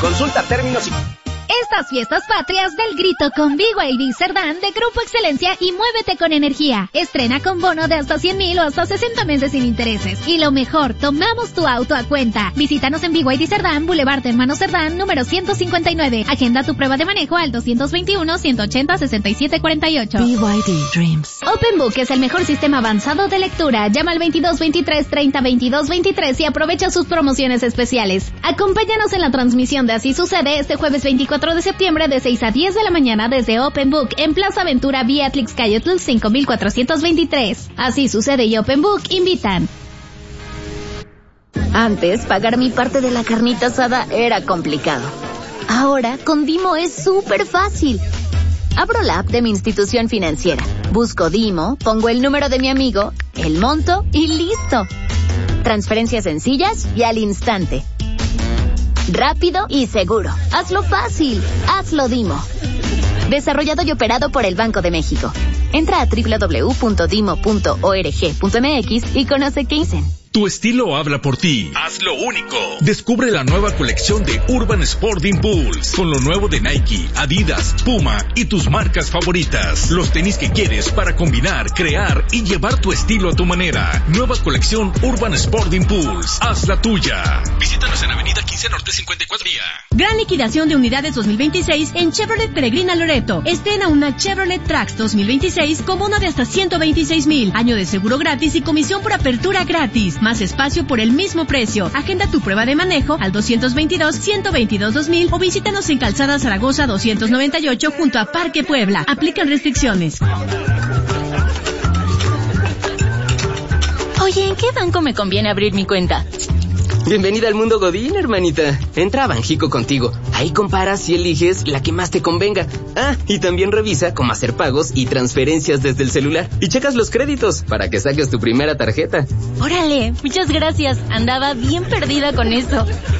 Consulta términos y... Estas fiestas patrias del grito con BYD Cerdán de Grupo Excelencia y muévete con energía. Estrena con bono de hasta 100,000 o hasta 60 meses sin intereses. Y lo mejor, tomamos tu auto a cuenta. Visítanos en BYD Cerdán, Boulevard de Hermanos Cerdán, número 159. Agenda tu prueba de manejo al 221-180-6748. BYD Dreams. Open Book es el mejor sistema avanzado de lectura. Llama al 2223-30-2223 y aprovecha sus promociones especiales. Acompáñanos en la transmisión de Así Sucede este jueves 24 de septiembre de 6 a 10 de la mañana desde Open Book en Plaza Aventura Beatrix Cayotl 5423. Así Sucede y Open Book invitan. Antes, pagar mi parte de la carnita asada era complicado. Ahora, con Dimo es súper fácil. Abro la app de mi institución financiera, busco Dimo, pongo el número de mi amigo, el monto y listo. Transferencias sencillas y al instante. Rápido y seguro. Hazlo fácil. Hazlo Dimo. Desarrollado y operado por el Banco de México. Entra a www.dimo.org.mx y conoce qué dicen. Tu estilo habla por ti. Hazlo único. Descubre la nueva colección de Urban Sport Impulse con lo nuevo de Nike, Adidas, Puma y tus marcas favoritas. Los tenis que quieres para combinar, crear y llevar tu estilo a tu manera. Nueva colección Urban Sport Impulse. Haz la tuya. Visítanos en Avenida 15 Norte 54 día. Gran liquidación de unidades 2026 en Chevrolet Peregrina Loreto. Estrena una Chevrolet Trax 2026 con bono de hasta 126,000. Año de seguro gratis y comisión por apertura gratis. Más espacio por el mismo precio. Agenda tu prueba de manejo al 222-122-2000 o visítanos en Calzada Zaragoza 298 junto a Parque Puebla. Aplican restricciones. Oye, ¿en qué banco me conviene abrir mi cuenta? Bienvenida al mundo Godín, hermanita. Entra a Banjico Contigo. Ahí comparas y eliges la que más te convenga. Ah, y también revisa cómo hacer pagos y transferencias desde el celular. Y checas los créditos para que saques tu primera tarjeta. Órale, muchas gracias. Andaba bien perdida con eso.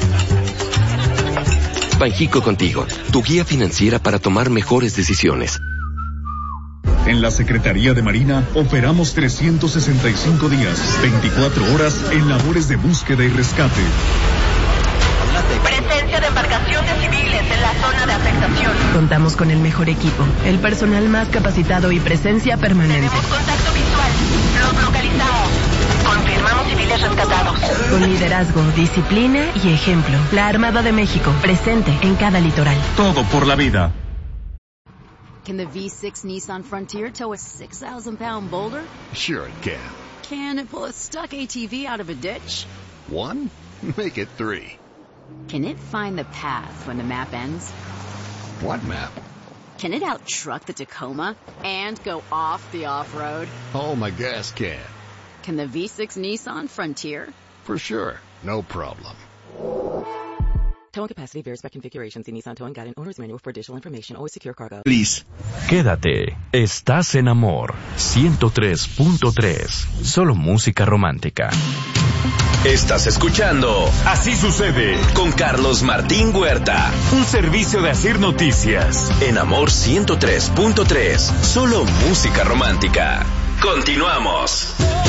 Banjico Contigo, tu guía financiera para tomar mejores decisiones. En la Secretaría de Marina operamos 365 días, 24 horas en labores de búsqueda y rescate. Presencia de embarcaciones civiles en la zona de afectación. Contamos con el mejor equipo, el personal más capacitado y presencia permanente. Tenemos contacto visual. Los localizamos. Confirmamos civiles rescatados. Con liderazgo, disciplina y ejemplo. La Armada de México, presente en cada litoral. Todo por la vida. Can the V6 Nissan Frontier tow a 6,000-pound boulder? Sure it can. Can it pull a stuck ATV out of a ditch? 1? Make it 3. Can it find the path when the map ends? What map? Can it out-truck the Tacoma and go off the off-road? Oh, my gas can. Can the V6 Nissan Frontier? For sure. No problem. Towing capacity varies by configuration. See Nissan Towing Guide and Owner's Manual for additional information. Always secure cargo. Please. Quédate. Estás en Amor 103.3. Solo música romántica. Estás escuchando Así Sucede con Carlos Martín Huerta. Un servicio de Asir Noticias. En Amor 103.3. Solo música romántica. Continuamos.